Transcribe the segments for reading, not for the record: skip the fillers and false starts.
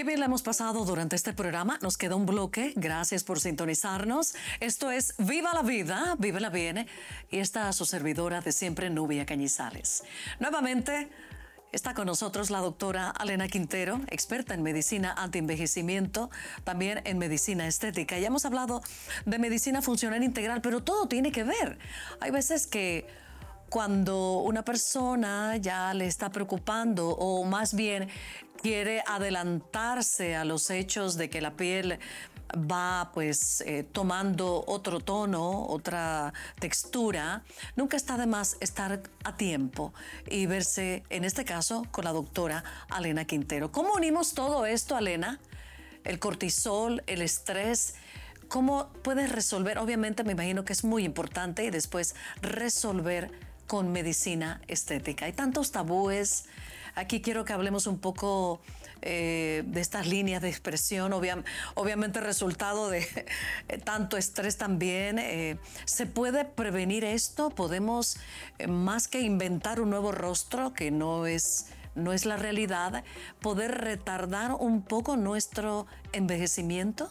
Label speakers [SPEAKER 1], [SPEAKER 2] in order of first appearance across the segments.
[SPEAKER 1] Qué bien la hemos pasado durante este programa. Nos queda un bloque. Gracias por sintonizarnos. Esto es Viva la Vida, Vívela Bien. Y está su servidora de siempre, Nubia Cañizales. Nuevamente está con nosotros la doctora Alena Quintero, experta en medicina antienvejecimiento, también en medicina estética. Ya hemos hablado de medicina funcional integral, pero todo tiene que ver. Hay veces que cuando una persona ya le está preocupando o más bien quiere adelantarse a los hechos de que la piel va pues tomando otro tono, otra textura, nunca está de más estar a tiempo y verse, en este caso, con la doctora Alena Quintero. ¿Cómo unimos todo esto, Alena? El cortisol, el estrés. ¿Cómo puedes resolver? Obviamente me imagino que es muy importante y después resolver con medicina estética. Hay tantos tabúes. Aquí quiero que hablemos un poco de estas líneas de expresión, obviamente resultado de tanto estrés también. ¿Se puede prevenir esto? ¿Podemos, más que inventar un nuevo rostro, que no es la realidad, poder retardar un poco nuestro envejecimiento?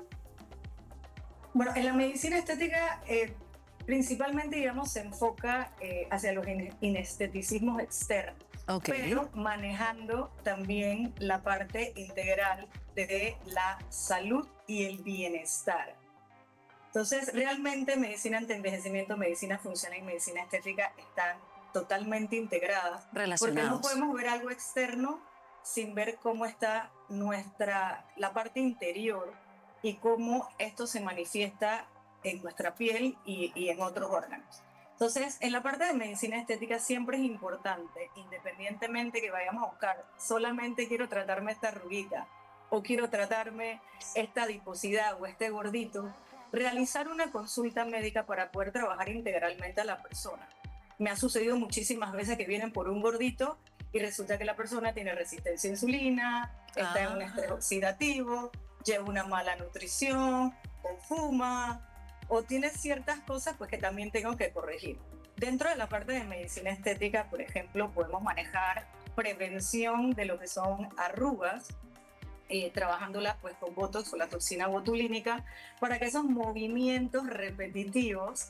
[SPEAKER 2] Bueno, en la medicina estética principalmente, digamos, se enfoca hacia los inesteticismos externos, pero manejando también la parte integral de la salud y el bienestar. Entonces, realmente medicina antienvejecimiento, medicina funcional y medicina estética están totalmente integradas, porque no podemos ver algo externo sin ver cómo está la parte interior y cómo esto se manifiesta en nuestra piel y en otros órganos. Entonces, en la parte de medicina estética siempre es importante, independientemente que vayamos a buscar, solamente quiero tratarme esta arruguita o quiero tratarme esta adiposidad o este gordito, realizar una consulta médica para poder trabajar integralmente a la persona. Me ha sucedido muchísimas veces que vienen por un gordito y resulta que la persona tiene resistencia a insulina, está en un estrés oxidativo, lleva una mala nutrición, o fuma, o tiene ciertas cosas pues que también tengo que corregir. Dentro de la parte de medicina estética, por ejemplo, podemos manejar prevención de lo que son arrugas, trabajándolas pues con botox o la toxina botulínica para que esos movimientos repetitivos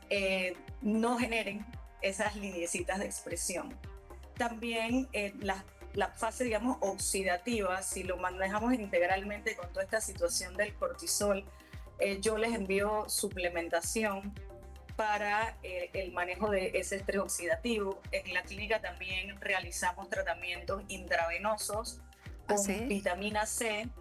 [SPEAKER 2] no generen esas lineecitas de expresión. También la fase, digamos, oxidativa, si lo manejamos integralmente con toda esta situación del cortisol, yo les envío suplementación para el manejo de ese estrés oxidativo. En la clínica también realizamos tratamientos intravenosos con vitamina C